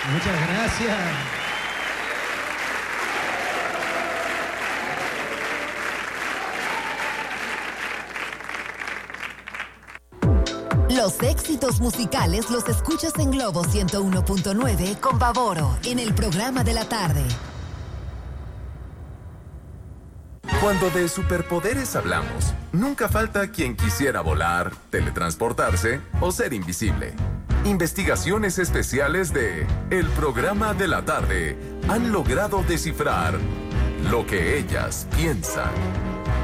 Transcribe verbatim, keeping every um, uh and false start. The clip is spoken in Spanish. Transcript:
Muchas gracias. Los éxitos musicales los escuchas en Globo ciento uno punto nueve con Pavoro en el programa de la tarde. Cuando de superpoderes hablamos, nunca falta quien quisiera volar, teletransportarse o ser invisible. Investigaciones especiales de El Programa de la Tarde han logrado descifrar lo que ellas piensan.